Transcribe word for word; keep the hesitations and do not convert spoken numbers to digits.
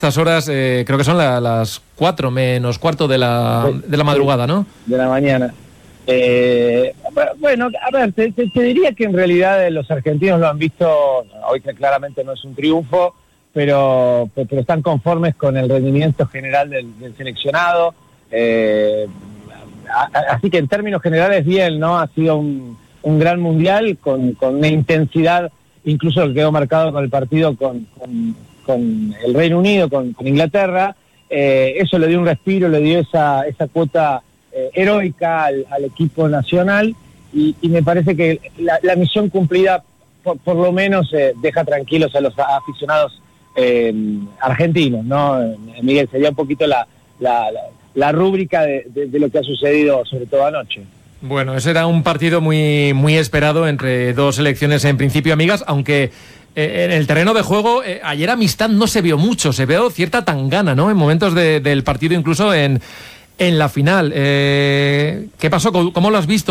Estas horas eh, creo que son la, las cuatro menos cuarto de la, de la madrugada, ¿no? De la mañana. Eh, bueno, a ver, te, te, te diría que en realidad los argentinos lo han visto, hoy que claramente no es un triunfo, pero, pero están conformes con el rendimiento general del, del seleccionado. Eh, a, así que en términos generales bien, ¿no? Ha sido un, un gran mundial con, con una intensidad, incluso que quedó marcado con el partido con... con con el Reino Unido, con, con Inglaterra. Eh, eso le dio un respiro, le dio esa, esa cuota eh, heroica al, al equipo nacional, y, y me parece que la, la misión cumplida por, por lo menos eh, deja tranquilos a los aficionados eh, argentinos, ¿no? Miguel, sería un poquito la, la, la, la rúbrica de, de, de lo que ha sucedido, sobre todo anoche. Bueno, ese era un partido muy, muy esperado entre dos selecciones en principio amigas, aunque eh, en el terreno de juego eh, ayer amistad no se vio mucho, se vio cierta tangana, ¿no? En momentos de, del partido, incluso en, en la final. Eh, ¿Qué pasó? ¿Cómo lo has visto?